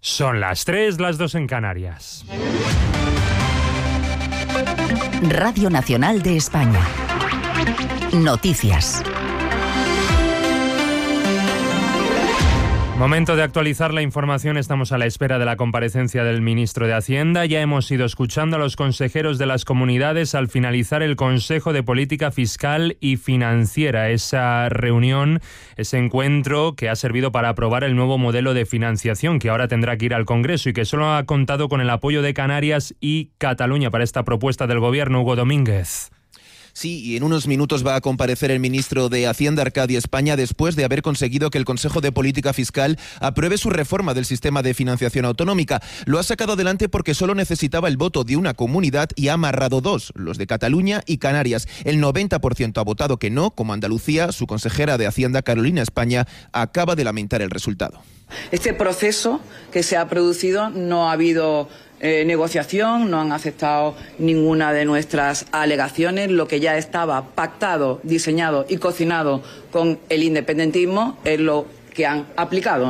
Son las 3, las 2 en Canarias. Radio Nacional de España. Noticias. Momento de actualizar la información. Estamos a la espera de la comparecencia del ministro de Hacienda. Ya hemos ido escuchando a los consejeros de las comunidades al finalizar el Consejo de Política Fiscal y Financiera. Esa reunión, ese encuentro que ha servido para aprobar el nuevo modelo de financiación que ahora tendrá que ir al Congreso y que solo ha contado con el apoyo de Canarias y Cataluña para esta propuesta del Gobierno. Hugo Domínguez. Sí, y en unos minutos va a comparecer el ministro de Hacienda, Arcadio España, después de haber conseguido que el Consejo de Política Fiscal apruebe su reforma del sistema de financiación autonómica. Lo ha sacado adelante porque solo necesitaba el voto de una comunidad y ha amarrado dos, los de Cataluña y Canarias. El 90% ha votado que no, como Andalucía. Su consejera de Hacienda, Carolina España, acaba de lamentar el resultado. Este proceso que se ha producido no ha habido negociación, no han aceptado ninguna de nuestras alegaciones. Lo que ya estaba pactado, diseñado y cocinado con el independentismo es lo que han aplicado.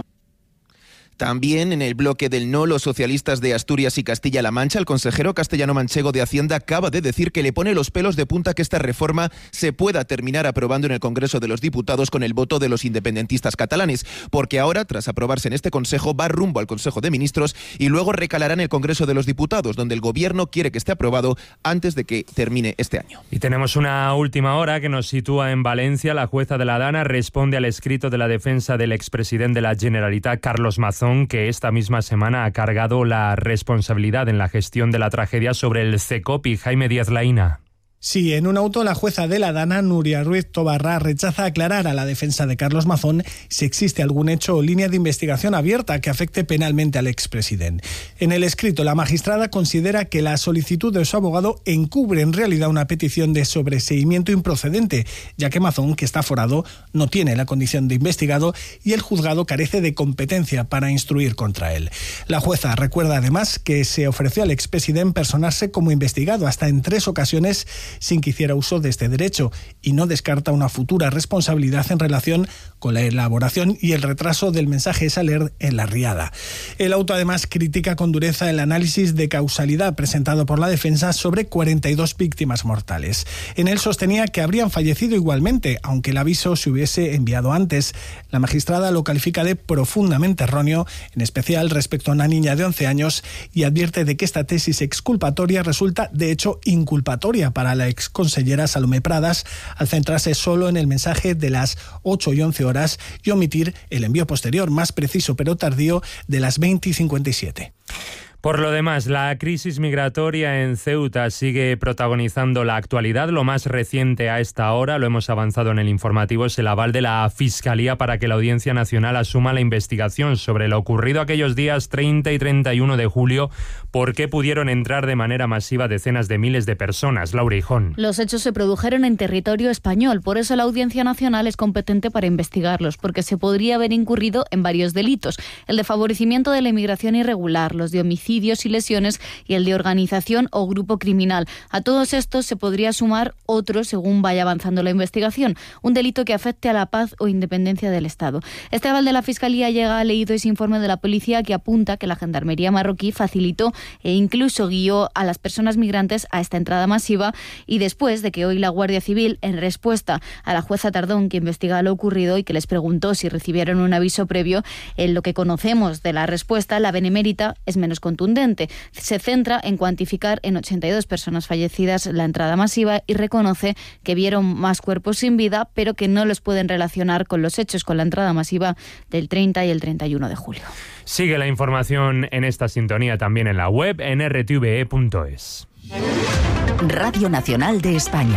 También en el bloque del no, los socialistas de Asturias y Castilla-La Mancha, el consejero castellano-manchego de Hacienda acaba de decir que le pone los pelos de punta que esta reforma se pueda terminar aprobando en el Congreso de los Diputados con el voto de los independentistas catalanes, porque ahora, tras aprobarse en este Consejo, va rumbo al Consejo de Ministros y luego recalará en el Congreso de los Diputados, donde el Gobierno quiere que esté aprobado antes de que termine este año. Y tenemos una última hora que nos sitúa en Valencia. La jueza de la Dana responde al escrito de la defensa del expresidente de la Generalitat, Carlos Mazón, que esta misma semana ha cargado la responsabilidad en la gestión de la tragedia sobre el CECOPI. Jaime Díaz Laína. Sí, en un auto la jueza de la Dana, Nuria Ruiz Tobarra, rechaza aclarar a la defensa de Carlos Mazón si existe algún hecho o línea de investigación abierta que afecte penalmente al expresidente. En el escrito, la magistrada considera que la solicitud de su abogado encubre en realidad una petición de sobreseimiento improcedente, ya que Mazón, que está aforado, no tiene la condición de investigado y el juzgado carece de competencia para instruir contra él. La jueza recuerda además que se ofreció al expresidente personarse como investigado hasta en 3 ocasiones sin que hiciera uso de este derecho y no descarta una futura responsabilidad en relación con la elaboración y el retraso del mensaje Saler en la Riada. El auto además critica con dureza el análisis de causalidad presentado por la defensa sobre 42 víctimas mortales. En él sostenía que habrían fallecido igualmente, aunque el aviso se hubiese enviado antes. La magistrada lo califica de profundamente erróneo, en especial respecto a una niña de 11 años, y advierte de que esta tesis exculpatoria resulta de hecho inculpatoria para la exconsellera Salomé Pradas al centrarse solo en el mensaje de las 8 y 11 horas y omitir el envío posterior, más preciso pero tardío, de las 20 y 57. Por lo demás, la crisis migratoria en Ceuta sigue protagonizando la actualidad. Lo más reciente a esta hora, lo hemos avanzado en el informativo, es el aval de la Fiscalía para que la Audiencia Nacional asuma la investigación sobre lo ocurrido aquellos días 30 y 31 de julio, por qué pudieron entrar de manera masiva decenas de miles de personas. Laura Hijón. Los hechos se produjeron en territorio español, por eso la Audiencia Nacional es competente para investigarlos, porque se podría haber incurrido en varios delitos: el de favorecimiento de la inmigración irregular, los de homicidios y lesiones y el de organización o grupo criminal. A todos estos se podría sumar otro según vaya avanzando la investigación, un delito que afecte a la paz o independencia del Estado. Este aval de la Fiscalía llega leído ese informe de la policía que apunta que la Gendarmería marroquí facilitó e incluso guió a las personas migrantes a esta entrada masiva, y después de que hoy la Guardia Civil, en respuesta a la jueza Tardón, que investiga lo ocurrido y que les preguntó si recibieron un aviso previo, en lo que conocemos de la respuesta, la Benemérita es menos contundente. Se centra en cuantificar en 82 personas fallecidas la entrada masiva y reconoce que vieron más cuerpos sin vida, pero que no los pueden relacionar con los hechos con la entrada masiva del 30 y el 31 de julio. Sigue la información en esta sintonía también en la web en rtve.es. Radio Nacional de España.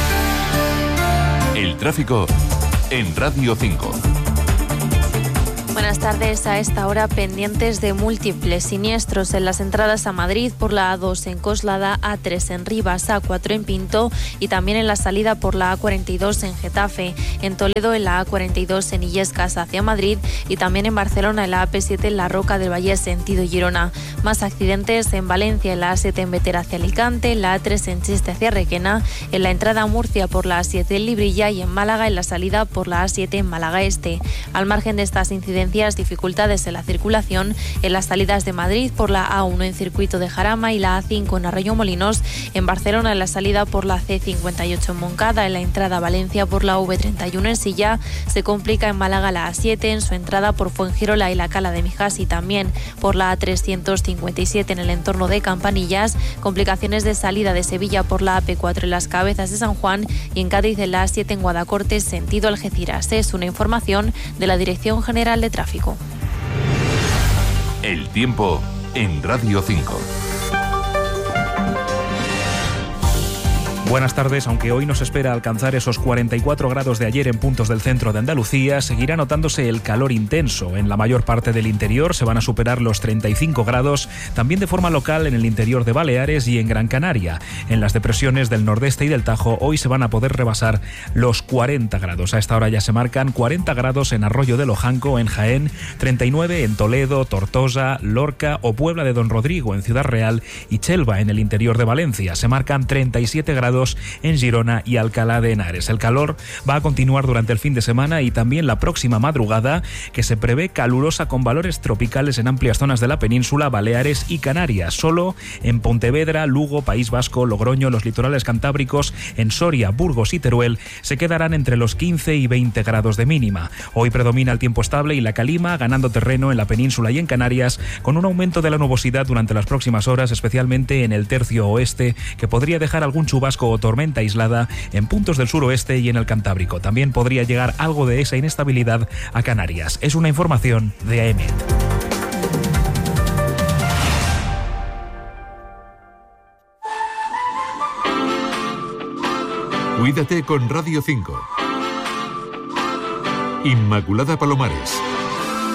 El tráfico en Radio 5. Buenas tardes. A esta hora pendientes de múltiples siniestros en las entradas a Madrid por la A2 en Coslada, A3 en Rivas, A4 en Pinto y también en la salida por la A42 en Getafe, en Toledo en la A42 en Illescas hacia Madrid y también en Barcelona en la AP7 en La Roca del Valle sentido Girona. Más accidentes en Valencia en la A7 en Bétera hacia Alicante, en la A3 en Chiste hacia Requena, en la entrada a Murcia por la A7 en Librilla y en Málaga en la salida por la A7 en Málaga Este. Al margen de estas incidencias, dificultades en la circulación en las salidas de Madrid por la A1 en Circuito de Jarama y la A5 en Arroyo-Molinos, en Barcelona en la salida por la C58 en Moncada, en la entrada a Valencia por la V31 en Silla, se complica en Málaga la A7 en su entrada por Fuengirola y la Cala de Mijas y también por la A357 en el entorno de Campanillas, complicaciones de salida de Sevilla por la AP4 en las Cabezas de San Juan y en Cádiz en la A7 en Guadacorte sentido Algeciras. Es una información de la Dirección General de Tráfico. El tiempo en Radio 5. Buenas tardes. Aunque hoy nos espera alcanzar esos 44 grados de ayer en puntos del centro de Andalucía, seguirá notándose el calor intenso. En la mayor parte del interior se van a superar los 35 grados, también de forma local en el interior de Baleares y en Gran Canaria. En las depresiones del nordeste y del Tajo hoy se van a poder rebasar los 40 grados. A esta hora ya se marcan 40 grados en Arroyo de Lojanco, en Jaén, 39 en Toledo, Tortosa, Lorca o Puebla de Don Rodrigo en Ciudad Real y Chelva en el interior de Valencia. Se marcan 37 grados en Girona y Alcalá de Henares. El calor va a continuar durante el fin de semana y también la próxima madrugada, que se prevé calurosa con valores tropicales en amplias zonas de la península, Baleares y Canarias. Solo en Pontevedra, Lugo, País Vasco, Logroño, los litorales cantábricos, en Soria, Burgos y Teruel se quedarán entre los 15 y 20 grados de mínima. Hoy predomina el tiempo estable y la calima, ganando terreno en la península y en Canarias, con un aumento de la nubosidad durante las próximas horas, especialmente en el tercio oeste, que podría dejar algún chubasco o tormenta aislada en puntos del suroeste y en el Cantábrico. También podría llegar algo de esa inestabilidad a Canarias. Es una información de AEMET. Cuídate con Radio 5. Inmaculada Palomares.